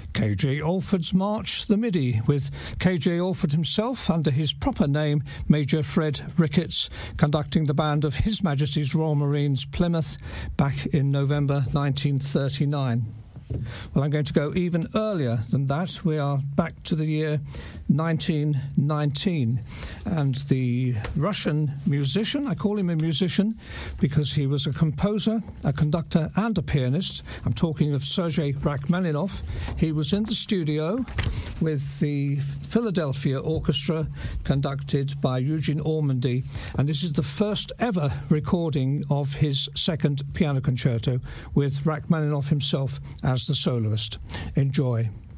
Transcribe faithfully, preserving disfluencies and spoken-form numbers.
K J Alford's March the Midi, with K J Alford himself, under his proper name, Major Fred Ricketts, conducting the band of His Majesty's Royal Marines, Plymouth, back in November nineteen thirty-nine. Well, I'm going to go even earlier than that. We are back to the year nineteen nineteen, and the Russian musician, I call him a musician because he was a composer, a conductor and a pianist. I'm talking of Sergei Rachmaninoff. He was in the studio with the Philadelphia Orchestra, conducted by Eugene Ormandy, and this is the first ever recording of his second piano concerto with Rachmaninoff himself as the soloist. Enjoy.